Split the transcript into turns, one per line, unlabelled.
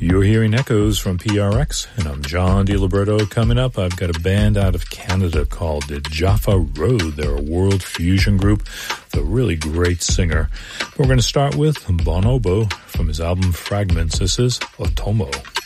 You're hearing Echoes from PRX, and I'm John DiLiberto. Coming up, I've got a band out of Canada called Jaffa Road. They're a world fusion group with a really great singer. We're going to start with Bonobo from his album Fragments. This is Otomo.